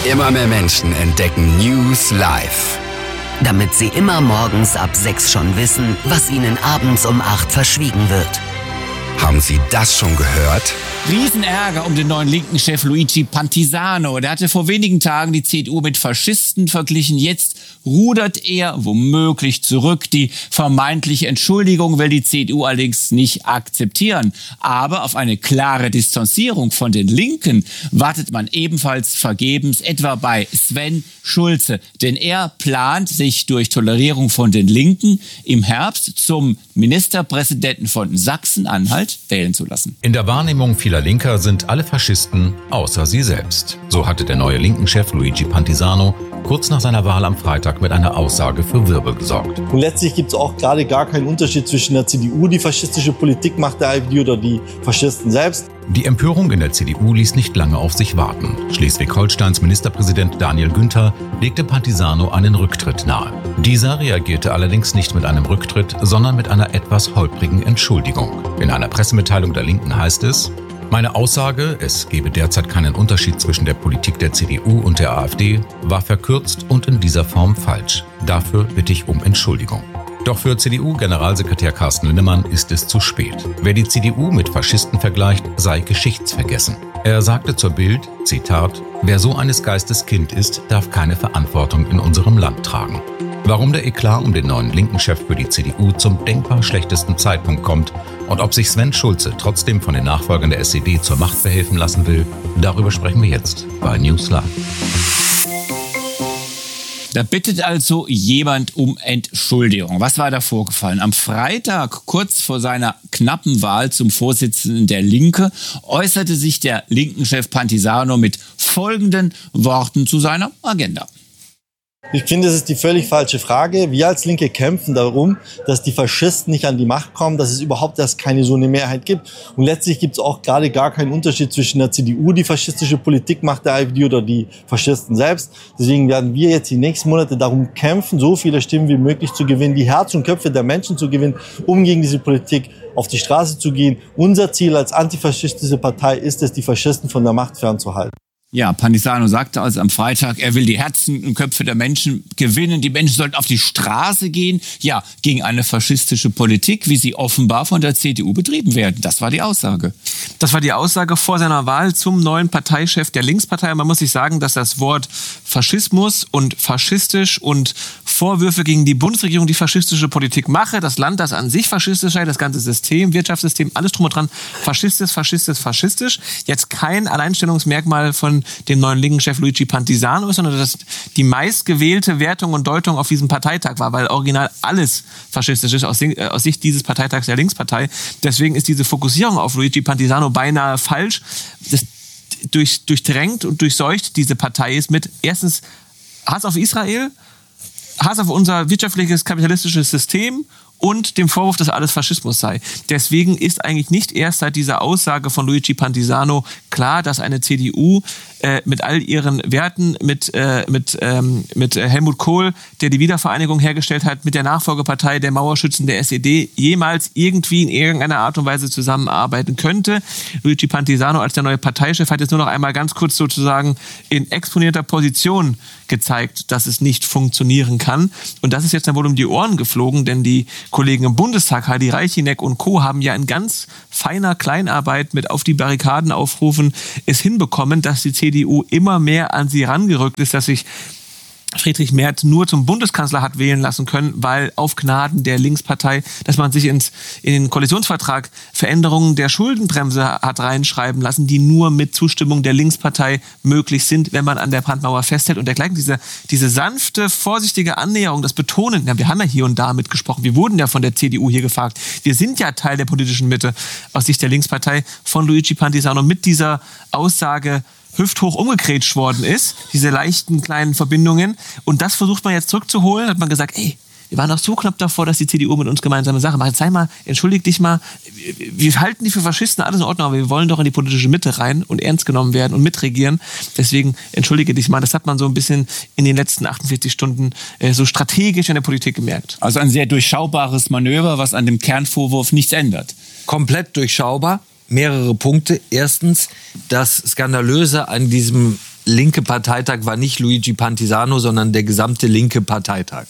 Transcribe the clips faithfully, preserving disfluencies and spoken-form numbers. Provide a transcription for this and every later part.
Immer mehr Menschen entdecken News live. Damit sie immer morgens ab sechs schon wissen, was ihnen abends um acht verschwiegen wird. Haben Sie das schon gehört? Riesenärger um den neuen linken Chef Luigi Pantisano. Der hatte vor wenigen Tagen die C D U mit Faschisten verglichen. Jetzt rudert er womöglich zurück. Die vermeintliche Entschuldigung will die C D U allerdings nicht akzeptieren. Aber auf eine klare Distanzierung von den Linken wartet man ebenfalls vergebens, etwa bei Sven Schulze. Denn er plant, sich durch Tolerierung von den Linken im Herbst zum Ministerpräsidenten von Sachsen-Anhalt wählen zu lassen. In der Wahrnehmung vieler Linker sind alle Faschisten außer sie selbst. So hatte der neue Linken-Chef Luigi Pantisano kurz nach seiner Wahl am Freitag mit einer Aussage für Wirbel gesorgt. Und letztlich gibt es auch gerade gar keinen Unterschied zwischen der C D U, die faschistische Politik macht, der AfD oder die Faschisten selbst. Die Empörung in der C D U ließ nicht lange auf sich warten. Schleswig-Holsteins Ministerpräsident Daniel Günther legte Pantisano einen Rücktritt nahe. Dieser reagierte allerdings nicht mit einem Rücktritt, sondern mit einer etwas holprigen Entschuldigung. In einer Pressemitteilung der Linken heißt es: Meine Aussage, es gebe derzeit keinen Unterschied zwischen der Politik der C D U und der AfD, war verkürzt und in dieser Form falsch. Dafür bitte ich um Entschuldigung. Doch für C D U-Generalsekretär Carsten Linnemann ist es zu spät. Wer die C D U mit Faschisten vergleicht, sei geschichtsvergessen. Er sagte zur Bild, Zitat, »Wer so eines Geistes Kind ist, darf keine Verantwortung in unserem Land tragen.« Warum der Eklat um den neuen linken Chef für die C D U zum denkbar schlechtesten Zeitpunkt kommt und ob sich Sven Schulze trotzdem von den Nachfolgern der S E D zur Macht verhelfen lassen will, darüber sprechen wir jetzt bei News Live. Da bittet also jemand um Entschuldigung. Was war da vorgefallen? Am Freitag, kurz vor seiner knappen Wahl zum Vorsitzenden der Linke, äußerte sich der Linken-Chef Pantisano mit folgenden Worten zu seiner Agenda. Ich finde, das ist die völlig falsche Frage. Wir als Linke kämpfen darum, dass die Faschisten nicht an die Macht kommen, dass es überhaupt erst keine so eine Mehrheit gibt. Und letztlich gibt es auch gerade gar keinen Unterschied zwischen der C D U, die faschistische Politik macht, der AfD oder die Faschisten selbst. Deswegen werden wir jetzt die nächsten Monate darum kämpfen, so viele Stimmen wie möglich zu gewinnen, die Herz und Köpfe der Menschen zu gewinnen, um gegen diese Politik auf die Straße zu gehen. Unser Ziel als antifaschistische Partei ist es, die Faschisten von der Macht fernzuhalten. Ja, Pantisano sagte also am Freitag, er will die Herzen und Köpfe der Menschen gewinnen. Die Menschen sollten auf die Straße gehen, ja, gegen eine faschistische Politik, wie sie offenbar von der C D U betrieben werden. Das war die Aussage. Das war die Aussage vor seiner Wahl zum neuen Parteichef der Linkspartei. Und man muss sich sagen, dass das Wort Faschismus und faschistisch und Vorwürfe gegen die Bundesregierung, die faschistische Politik mache, das Land, das an sich faschistisch sei, das ganze System, Wirtschaftssystem, alles drum und dran, faschistisch, faschistisch, faschistisch. Jetzt kein Alleinstellungsmerkmal von dem neuen linken Chef Luigi Pantisano ist, sondern dass die meistgewählte Wertung und Deutung auf diesem Parteitag war, weil original alles faschistisch ist aus, aus Sicht dieses Parteitags der Linkspartei. Deswegen ist diese Fokussierung auf Luigi Pantisano beinahe falsch. Das durch, durchdrängt und durchseucht diese Partei ist mit erstens Hass auf Israel, Hass auf unser wirtschaftliches, kapitalistisches System und dem Vorwurf, dass alles Faschismus sei. Deswegen ist eigentlich nicht erst seit dieser Aussage von Luigi Pantisano klar, dass eine C D U äh, mit all ihren Werten, mit, äh, mit, ähm, mit Helmut Kohl, der die Wiedervereinigung hergestellt hat, mit der Nachfolgepartei der Mauerschützen der S E D, jemals irgendwie in irgendeiner Art und Weise zusammenarbeiten könnte. Luigi Pantisano als der neue Parteichef hat jetzt nur noch einmal ganz kurz sozusagen in exponierter Position gezeigt, dass es nicht funktionieren kann. Und das ist jetzt dann wohl um die Ohren geflogen, denn die Kollegen im Bundestag, Heidi Reichineck und Co., haben ja in ganz feiner Kleinarbeit mit auf die Barrikaden aufrufen es hinbekommen, dass die C D U immer mehr an sie rangerückt ist, dass sich Friedrich Merz nur zum Bundeskanzler hat wählen lassen können, weil auf Gnaden der Linkspartei, dass man sich ins, in den Koalitionsvertrag Veränderungen der Schuldenbremse hat reinschreiben lassen, die nur mit Zustimmung der Linkspartei möglich sind, wenn man an der Brandmauer festhält und dergleichen. Diese, diese sanfte, vorsichtige Annäherung, das Betonen, ja, wir haben ja hier und da mitgesprochen, wir wurden ja von der C D U hier gefragt, wir sind ja Teil der politischen Mitte aus Sicht der Linkspartei von Luigi Pantisano mit dieser Aussage hüfthoch umgekrätscht worden ist, diese leichten kleinen Verbindungen. Und das versucht man jetzt zurückzuholen. Hat man gesagt, ey, wir waren doch so knapp davor, dass die C D U mit uns gemeinsame Sache macht. Sei mal, entschuldig dich mal, wir halten die für Faschisten, alles in Ordnung, aber wir wollen doch in die politische Mitte rein und ernst genommen werden und mitregieren. Deswegen entschuldige dich mal. Das hat man so ein bisschen in den letzten achtundvierzig Stunden äh, so strategisch in der Politik gemerkt. Also ein sehr durchschaubares Manöver, was an dem Kernvorwurf nichts ändert. Komplett durchschaubar. Mehrere Punkte. Erstens, das Skandalöse an diesem linke Parteitag war nicht Luigi Pantisano, sondern der gesamte linke Parteitag.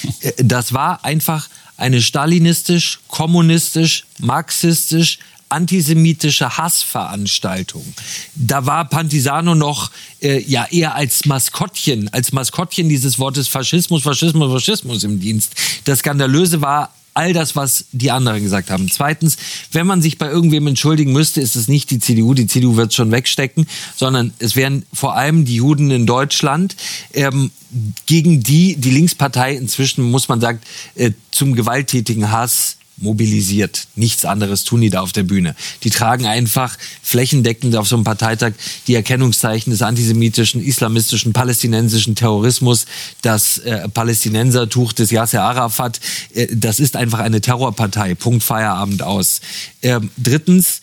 Das war einfach eine stalinistisch, kommunistisch, marxistisch, antisemitische Hassveranstaltung. Da war Pantisano noch äh, ja eher als Maskottchen, als Maskottchen dieses Wortes Faschismus, Faschismus, Faschismus im Dienst. Das Skandalöse war all das, was die anderen gesagt haben. Zweitens, wenn man sich bei irgendwem entschuldigen müsste, ist es nicht die C D U, die C D U wird es schon wegstecken, sondern es wären vor allem die Juden in Deutschland, ähm, gegen die die Linkspartei inzwischen, muss man sagen, äh, zum gewalttätigen Hass mobilisiert. Nichts anderes tun die da auf der Bühne. Die tragen einfach flächendeckend auf so einem Parteitag die Erkennungszeichen des antisemitischen, islamistischen, palästinensischen Terrorismus, das äh, Palästinensertuch des Yasser Arafat. Äh, das ist einfach eine Terrorpartei. Punkt, Feierabend, aus. Äh, drittens,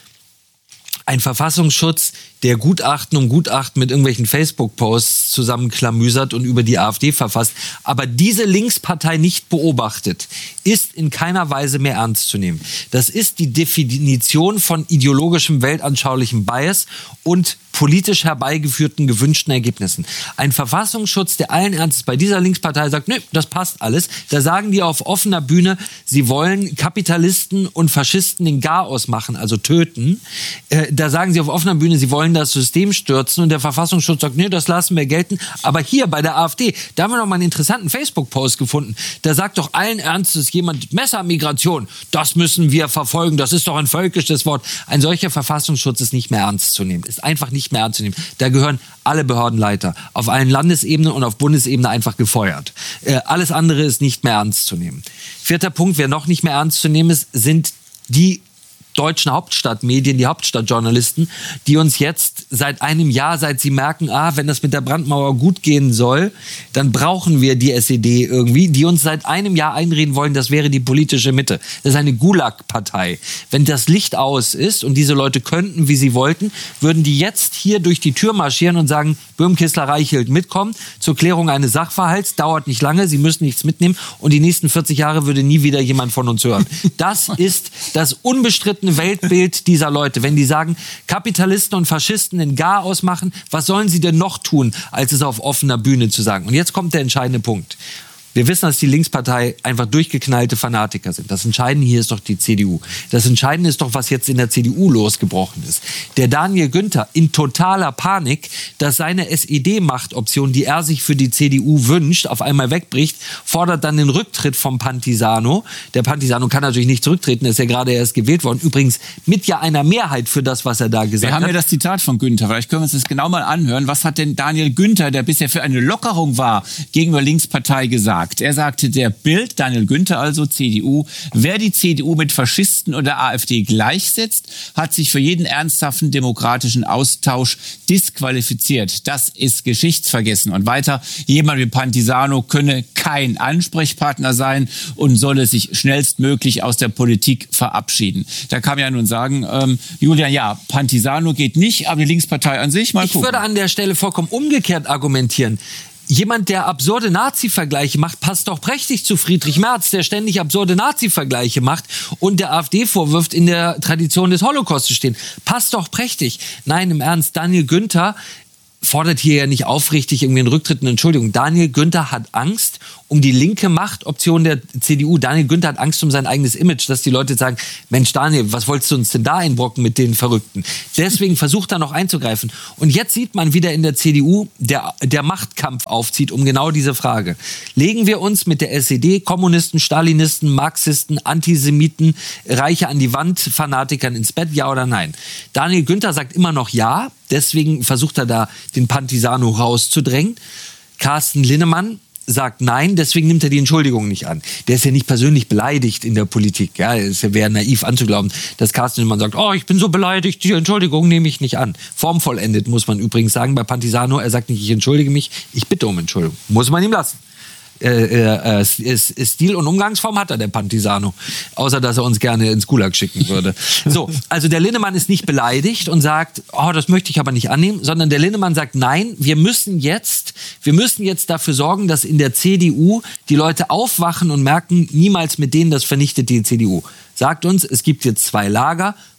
ein Verfassungsschutz, der Gutachten um Gutachten mit irgendwelchen Facebook-Posts zusammenklamüsert und über die AfD verfasst, aber diese Linkspartei nicht beobachtet, ist in keiner Weise mehr ernst zu nehmen. Das ist die Definition von ideologischem, weltanschaulichem Bias und politisch herbeigeführten gewünschten Ergebnissen. Ein Verfassungsschutz, der allen Ernstes bei dieser Linkspartei sagt, nö, das passt alles. Da sagen die auf offener Bühne, sie wollen Kapitalisten und Faschisten den Garaus machen, also töten. Äh, da sagen sie auf offener Bühne, sie wollen das System stürzen und der Verfassungsschutz sagt, nee, das lassen wir gelten. Aber hier bei der AfD, da haben wir noch mal einen interessanten Facebook-Post gefunden. Da sagt doch allen Ernstes jemand, Messermigration, das müssen wir verfolgen, das ist doch ein völkisches Wort. Ein solcher Verfassungsschutz ist nicht mehr ernst zu nehmen, ist einfach nicht mehr ernst zu nehmen. Da gehören alle Behördenleiter auf allen Landesebenen und auf Bundesebene einfach gefeuert. Äh, alles andere ist nicht mehr ernst zu nehmen. Vierter Punkt, wer noch nicht mehr ernst zu nehmen ist, sind die deutschen Hauptstadtmedien, die Hauptstadtjournalisten, die uns jetzt seit einem Jahr, seit sie merken, ah, wenn das mit der Brandmauer gut gehen soll, dann brauchen wir die S E D irgendwie, die uns seit einem Jahr einreden wollen, das wäre die politische Mitte. Das ist eine Gulag-Partei. Wenn das Licht aus ist und diese Leute könnten, wie sie wollten, würden die jetzt hier durch die Tür marschieren und sagen, Böhm-Kistler-Reichelt mitkommen zur Klärung eines Sachverhalts, dauert nicht lange, sie müssen nichts mitnehmen und die nächsten vierzig Jahre würde nie wieder jemand von uns hören. Das ist das unbestrittene Weltbild dieser Leute. Wenn die sagen, Kapitalisten und Faschisten den Garaus machen, was sollen sie denn noch tun, als es auf offener Bühne zu sagen? Und jetzt kommt der entscheidende Punkt. Wir wissen, dass die Linkspartei einfach durchgeknallte Fanatiker sind. Das Entscheidende hier ist doch die C D U. Das Entscheidende ist doch, was jetzt in der C D U losgebrochen ist. Der Daniel Günther in totaler Panik, dass seine S E D-Machtoption, die er sich für die C D U wünscht, auf einmal wegbricht, fordert dann den Rücktritt vom Pantisano. Der Pantisano kann natürlich nicht zurücktreten, ist ja gerade erst gewählt worden. Übrigens mit ja einer Mehrheit für das, was er da gesagt hat. Wir haben ja das Zitat von Günther. Vielleicht können wir uns das genau mal anhören. Was hat denn Daniel Günther, der bisher für eine Lockerung war, gegenüber Linkspartei gesagt? Er sagte, der Bild, Daniel Günther also, C D U, wer die C D U mit Faschisten oder AfD gleichsetzt, hat sich für jeden ernsthaften demokratischen Austausch disqualifiziert. Das ist geschichtsvergessen. Und weiter, jemand wie Pantisano könne kein Ansprechpartner sein und solle sich schnellstmöglich aus der Politik verabschieden. Da kann man ja nun sagen, ähm, Julian, ja, Pantisano geht nicht, aber die Linkspartei an sich, mal gucken. Ich würde an der Stelle vollkommen umgekehrt argumentieren. Jemand, der absurde Nazi-Vergleiche macht, passt doch prächtig zu Friedrich Merz, der ständig absurde Nazi-Vergleiche macht und der AfD vorwirft, in der Tradition des Holocaust zu stehen. Passt doch prächtig. Nein, im Ernst, Daniel Günther fordert hier ja nicht aufrichtig irgendwie einen Rücktritt und Entschuldigung. Daniel Günther hat Angst um die linke Machtoption der C D U. Daniel Günther hat Angst um sein eigenes Image, dass die Leute sagen, Mensch Daniel, was wolltest du uns denn da einbrocken mit den Verrückten? Deswegen versucht er noch einzugreifen. Und jetzt sieht man wieder in der C D U, der, der Machtkampf aufzieht um genau diese Frage. Legen wir uns mit der S E D, Kommunisten, Stalinisten, Marxisten, Antisemiten, Reiche an die Wand, Fanatikern ins Bett, ja oder nein? Daniel Günther sagt immer noch ja, deswegen versucht er da den Pantisano rauszudrängen. Carsten Linnemann sagt nein, deswegen nimmt er die Entschuldigung nicht an. Der ist ja nicht persönlich beleidigt in der Politik. Ja, es wäre naiv anzuglauben, dass Carsten Linnemann sagt, oh, ich bin so beleidigt, die Entschuldigung nehme ich nicht an. Formvollendet, muss man übrigens sagen, bei Pantisano. Er sagt nicht, ich entschuldige mich, ich bitte um Entschuldigung. Muss man ihm lassen. Äh, äh, Stil und Umgangsform hat er, der Pantisano. Außer, dass er uns gerne ins Gulag schicken würde. So, also der Linnemann ist nicht beleidigt und sagt, oh, das möchte ich aber nicht annehmen, sondern der Linnemann sagt, nein, wir müssen jetzt, wir müssen jetzt dafür sorgen, dass in der C D U die Leute aufwachen und merken, niemals mit denen, das vernichtet die C D U. Sagt uns, es gibt jetzt zwei Lager,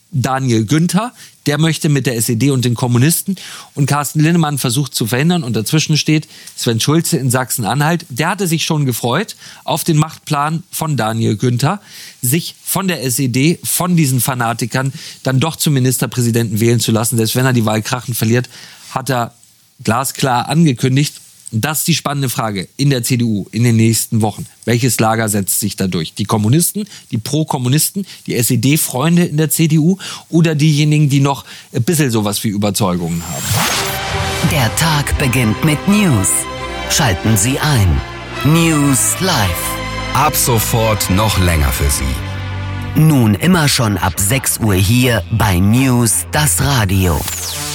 Daniel Günther, der möchte mit der S E D und den Kommunisten, und Carsten Linnemann versucht zu verhindern, und dazwischen steht Sven Schulze in Sachsen-Anhalt. Der hatte sich schon gefreut auf den Machtplan von Daniel Günther, sich von der S E D, von diesen Fanatikern dann doch zum Ministerpräsidenten wählen zu lassen. Selbst wenn er die Wahl krachend verliert, hat er glasklar angekündigt. Das ist die spannende Frage in der C D U in den nächsten Wochen. Welches Lager setzt sich da durch? Die Kommunisten, die Pro-Kommunisten, die S E D-Freunde in der C D U oder diejenigen, die noch ein bisschen sowas wie Überzeugungen haben? Der Tag beginnt mit News. Schalten Sie ein. News Live. Ab sofort noch länger für Sie. Nun immer schon ab sechs Uhr hier bei News, das Radio.